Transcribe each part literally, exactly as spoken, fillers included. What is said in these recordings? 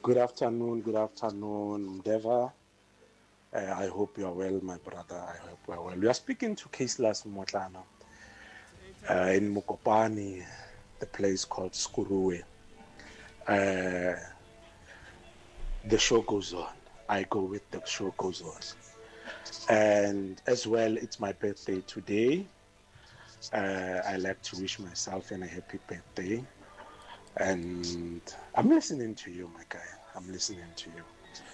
Good afternoon, good afternoon, Mdeva. Uh, I hope you are well, my brother. I hope you are well. We are speaking to Caseless Motlana uh, in Mukopani, the place called Skuruwe. Uh, the show goes on. I go with the show goes on. And as well, it's my birthday today. Uh, I like to wish myself a happy birthday. And I'm listening to you, my guy. I'm listening to you.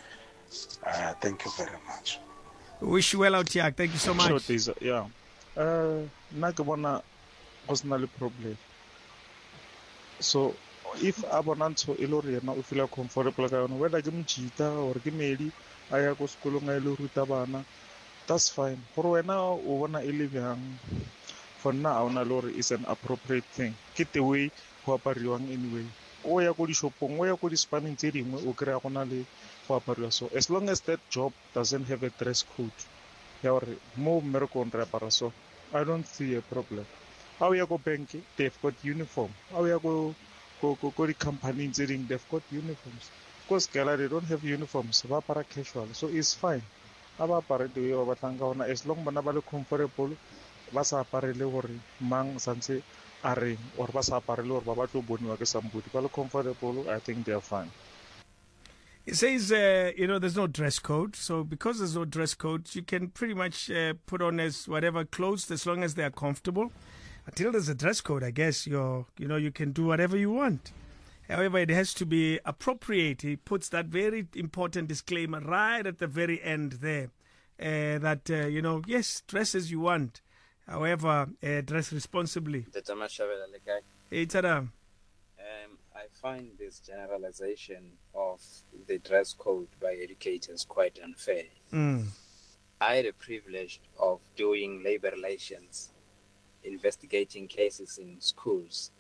Uh, thank you very much. Wish you well out here. Thank you so much. Sure, this, yeah. Uh, nna ke bona go sena le problem. So, if a bona ntho e le gore yena o feel comfortable ka yona, whether ke mojita or ke medi a ya ko sekolong a ile ruta bana, that's fine. Gore wena o bona e le bjang, for nna a ona le gore it's an appropriate thing. Ke the way go apariwang anyway. O ya ko di-shopong, o ya ko di-spanning tse dingwe, o kry-a go na le go apariwa. So as long as that job doesn't have a dress code, ya gore mo mmerekong re apara so, I don't see a problem. Ha o ya ko bank, they've got uniform. Ha o ya ko ko ko di-company tse dingwe, they've got uniforms. Because gala, they don't have uniforms, ba apara casual, so it's fine. Ha ba apare the way ba batlang ka ona, as long bana ba le comfortable, ba sa aparele gore mang santse a reng, or ba sa aparele gore ba batlo boniwa ke somebody. Ba le comfortable, I think they are fine. It says, uh, you know, there's no dress code. So because there's no dress code, you can pretty much uh, put on as whatever clothes as long as they are comfortable. Until there's a dress code, I guess you're, you know, you can do whatever you want. However, it has to be appropriate. He puts that very important disclaimer right at the very end there. Uh, that, uh, you know, yes, dress as you want. However, uh, dress responsibly. Hey, tada. Um, I find this generalization of the dress code by educators quite unfair. Mm. I had the privilege of doing labor relations, investigating cases in schools,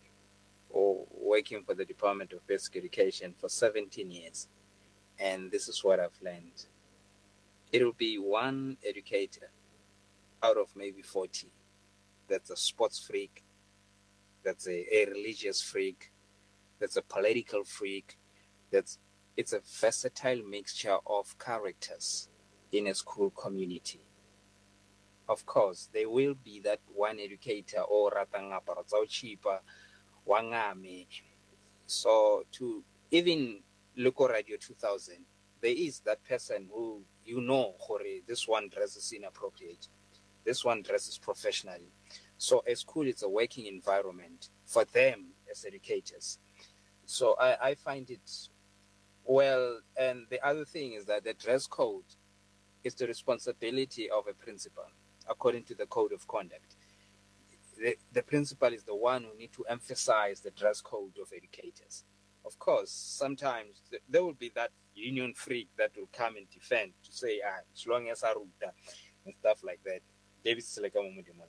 or working for the Department of Basic Education for seventeen years. And this is what I've learned. It will be one educator out of maybe forty that's a sports freak, that's a, a religious freak, that's a political freak, that's it's a versatile mixture of characters in a school community. Of course, there will be that one educator or ratangapa cheaper wangame. So to even local radio two thousand, there is that person who you know this one dresses inappropriate, this one dresses professionally. So a school is a working environment for them as educators. So I, I find it well. And the other thing is that the dress code is the responsibility of a principal, according to the code of conduct. The, the principal is the one who needs to emphasize the dress code of educators. Of course, sometimes th- there will be that union freak that will come and defend to say, ah, as long as I root that and stuff like that. David Seleka Mumudimon.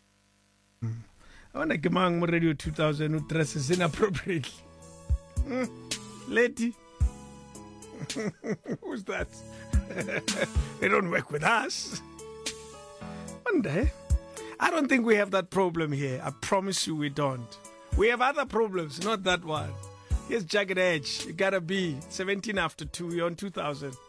I wonder Gemang Radio two thousand who dresses inappropriately. Mm. Lady. Who's that? They don't work with us. One day. I don't think we have that problem here. I promise you we don't. We have other problems, not that one. Here's Jagged Edge. You gotta be seventeen after two. You're on two thousand.